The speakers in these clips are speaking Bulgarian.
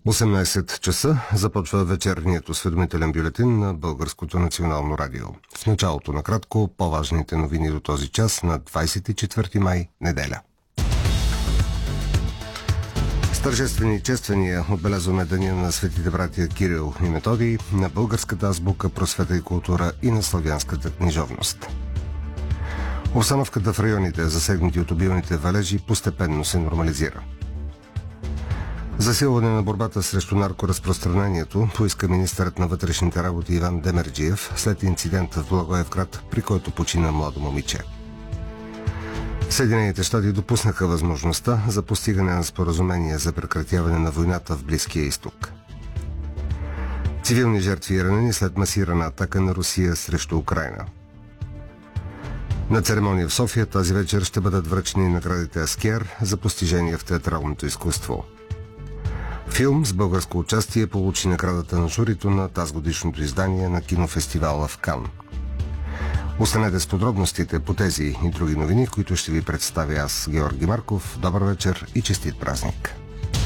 18 часа започва вечерният осведомителен бюлетин на Българското национално радио. В началото накратко по-важните новини до този час на 24 май, неделя. С тържествени чествания отбелязваме деня на светите братия Кирил и Методий, на българската азбука, просвета и култура и на славянската книжовност. Обстановката в районите, засегнати от обилните валежи, постепенно се нормализира. Засилване на борбата срещу наркоразпространението поиска министърът на вътрешните работи Иван Демерджиев след инцидента в Благоевград, при който почина младо момиче. Съединените щати допуснаха възможността за постигане на споразумение за прекратяване на войната в Близкия изток. Цивилни жертви и ранени след масирана атака на Русия срещу Украйна. На церемония в София тази вечер ще бъдат връчени наградите Аскер за постижения в театралното изкуство. Филм с българско участие получи наградата на журито на тазгодишното издание на кинофестивала в Кан. Останете с подробностите по тези и други новини, които ще ви представя аз, Георги Марков. Добър вечер и честит празник!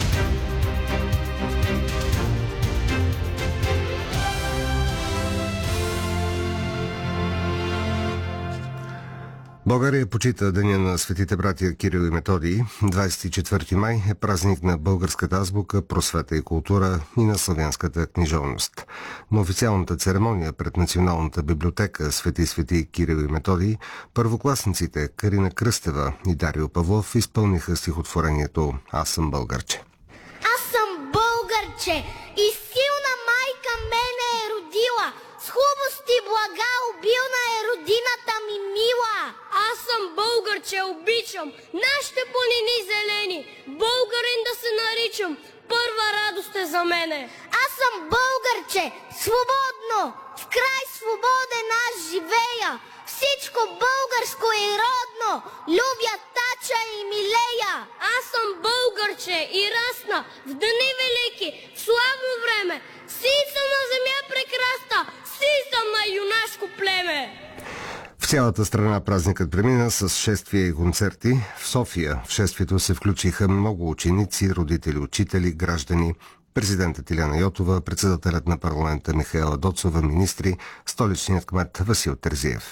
България почита деня на светите братия Кирил и Методий. 24 май е празник на българската азбука, просвета и култура и на славянската книжовност. На официалната церемония пред Националната библиотека Свети Кирил и Методий първокласниците Карина Кръстева и Дарио Павлов изпълниха стихотворението «Аз съм българче». Аз съм българче и силна майка мене е родила. С хубост и блага обилна е родината ми мила. Аз съм българче, обичам нашите планини зелени. Българин да се наричам, първа радост е за мене. Аз съм българче, свободно, в край свободен аз живея. Всичко българско и родно, любя тача и милея. Аз съм българче и расна в дни велики, в славно време. Си съм на земя прекрасна, си съм на юнашко племе. В цялата страна празникът премина с шествия и концерти. В София в шествието се включиха много ученици, родители, учители, граждани, президентът Илияна Йотова, председателят на парламента Михаела Доцова, министри, столичният кмет Васил Терзиев.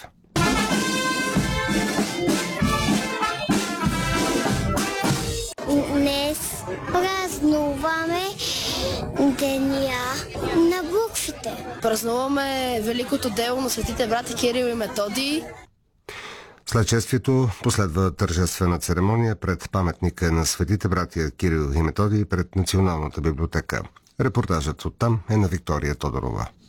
Днес празнуваме деня на буквите. Празнуваме великото дело на светите брати Кирил и Методий. След шествието последва тържествена церемония пред паметника на светите братия Кирил и Методий пред Националната библиотека. Репортажът оттам е на Виктория Тодорова.